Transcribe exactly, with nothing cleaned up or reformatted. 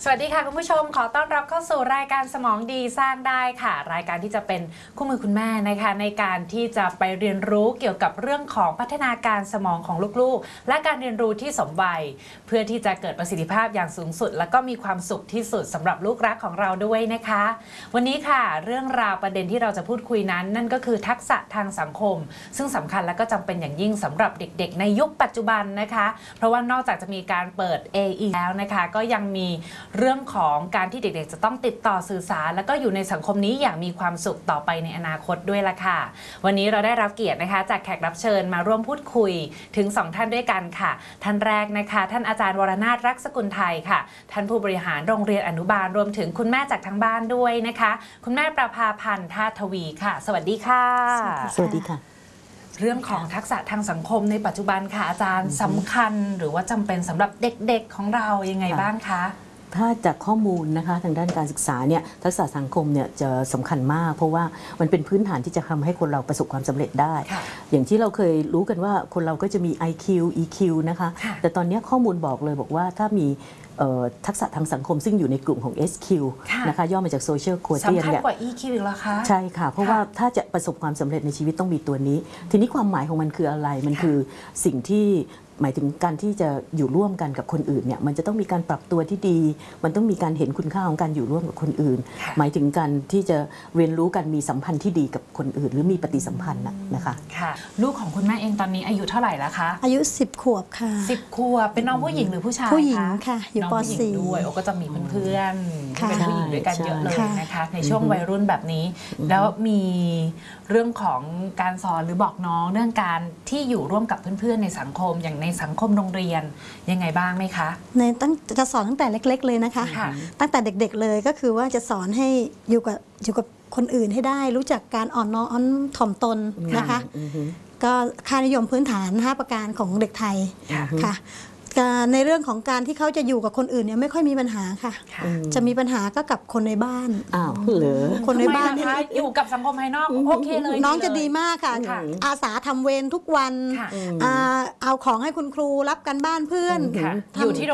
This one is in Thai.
สวัสดีค่ะคุณผู้ชมขอต้อนรับเข้าสู่รายการสมองดีสร้างได้ค่ะรายการที่จะเป็นคู่มือคุณแม่นะคะในการที่จะไปเรียนรู้เกี่ยวกับเรื่องของพัฒนาการสมองของลูกๆและการเรียนรู้ที่สมวัยเพื่อที่จะเกิดประสิทธิภาพอย่างสูงสุดและก็มีความสุขที่สุดสำหรับลูกรักของเราด้วยนะคะวันนี้ค่ะเรื่องราวประเด็นที่เราจะพูดคุยนั้นนั่นก็คือทักษะทางสังคมซึ่งสำคัญและก็จำเป็นอย่างยิ่งสำหรับเด็กๆในยุคปัจจุบันนะคะเพราะว่านอกจากจะมีการเปิด เอ อี แล้วนะคะก็ยังมีเรื่องของการที่เด็กๆจะต้องติดต่อสื่อสารแล้วก็อยู่ในสังคมนี้อย่างมีความสุขต่อไปในอนาคตด้วยล่ะค่ะวันนี้เราได้รับเกียรตินะคะจากแขกรับเชิญมาร่วมพูดคุยถึงสองท่านด้วยกันค่ะท่านแรกนะคะท่านอาจารย์วรนาถรักสกุลไทยค่ะท่านผู้บริหารโรงเรียนอนุบาลรวมถึงคุณแม่จากทางบ้านด้วยนะคะคุณแม่ประภาพันธ์ธาตุทวีค่ะสวัสดีค่ะสวัสดีค่ะเรื่องของทักษะทางสังคมในปัจจุบันค่ะอาจารย์สำคัญหรือว่าจำเป็นสำหรับเด็กๆของเรายังไงบ้างคะถ้าจากข้อมูลนะคะทางด้านการศึกษาเนี่ยทักษะสังคมเนี่ยจะสำคัญมากเพราะว่ามันเป็นพื้นฐานที่จะทำให้คนเราประสบความสำเร็จได้อย่างที่เราเคยรู้กันว่าคนเราก็จะมี ไอ คิว อี คิว นะคะแต่ตอนนี้ข้อมูลบอกเลยบอกว่าถ้ามีทักษะทางสังคมซึ่งอยู่ในกลุ่มของ เอส คิว นะคะย่อมาจาก Social Quotient เนี่ยสำคัญกว่า อี คิว อีกเหรอคะใช่ค่ะเพราะว่าถ้าจะประสบความสำเร็จในชีวิตต้องมีตัวนี้ทีนี้ความหมายของมันคืออะไรมันคือสิ่งที่หมายถึงการที่จะอยู่ร่วมกันกับคนอื่นเนี่ยมันจะต้องมีการปรับตัวที่ดีมันต้องมีการเห็นคุณค่าของการอยู่ร่วมกับคนอื่นหมายถึงการที่จะเรียนรู้กันมีสัมพันธ์ที่ดีกับคนอื่นหรือมีปฏิสัมพันธ์นะคะค่ะลูกของคุณแม่เองตอนนี้อายุเท่าไหร่แล้วคะอายุสิบขวบค่ะสิบขวบเป็นน้องผู้หญิงหรือผู้ชายผู้หญิงค่ะอยู่ป .สี่ด้วยโอ้ก็จะมีเพื่อนๆเป็นผู้หญิงด้วยกันเยอะเลยนะคะในช่วงวัยรุ่นแบบนี้แล้วมีเรื่องของการสอนหรือบอกน้องเรื่องการที่อยู่ร่วมกับเพื่อนๆในสังคมอย่างในสังคมโรงเรียนยังไงบ้างไหมคะในตั้งจะสอนตั้งแต่เล็กๆเลยนะคะตั้งแต่เด็กๆเลยก็คือว่าจะสอนให้อยู่กับอยู่กับคนอื่นให้ได้รู้จักการอ่อนน้อมถ่อมตนนะคะก็ค่านิยมพื้นฐานห้าประการของเด็กไทยค่ะในเรื่องของการที่เขาจะอยู่กับคนอื่นเนี่ยไม่ค่อยมีปัญหาค่ะจะมีปัญหาก็กับคนในบ้านอ้าวเหรอคนในบ้านอยู่กับสังคมภายนอกโอเคเลยน้องจะดีมากค่ะอาสาทำเวรทุกวันเอาของให้คุณครูรับกันบ้านเพื่อนอยู่ที่